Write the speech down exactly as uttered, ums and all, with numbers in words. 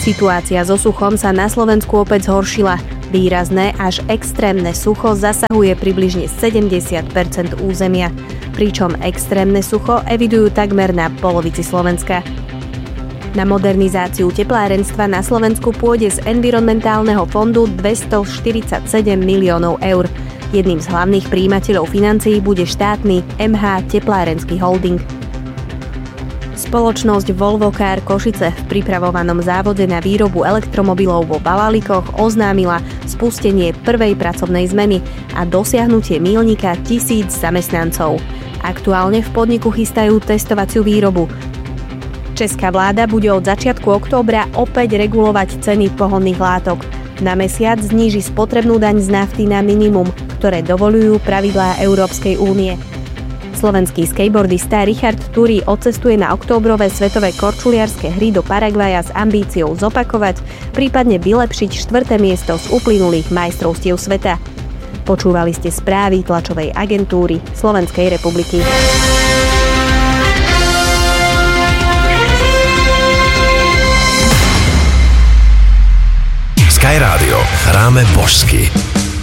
Situácia so suchom sa na Slovensku opäť zhoršila. Výrazné až extrémne sucho zasahuje približne sedemdesiat percent územia, pričom extrémne sucho evidujú takmer na polovici Slovenska. Na modernizáciu teplárenstva na Slovensku pôjde z environmentálneho fondu dvestoštyridsaťsedem miliónov eur. Jedným z hlavných prijímateľov financií bude štátny em há Teplárenský holding. Spoločnosť Volvo Car Košice v pripravovanom závode na výrobu elektromobilov vo Valálikoch oznámila spustenie prvej pracovnej zmeny a dosiahnutie míľnika tisíc zamestnancov. Aktuálne v podniku chystajú testovaciu výrobu. Česká vláda bude od začiatku októbra opäť regulovať ceny pohonných látok. Na mesiac zníži spotrebnú daň z nafty na minimum, ktoré dovoľujú pravidlá Európskej únie. Slovenský skateboardista Richard Turi odcestuje na októbrové svetové korčuliarske hry do Paraguaja s ambíciou zopakovať, prípadne vylepšiť štvrté miesto z uplynulých majstrovstiev sveta. Počúvali ste správy tlačovej agentúry Slovenskej republiky. Sky Radio. Hráme božsky.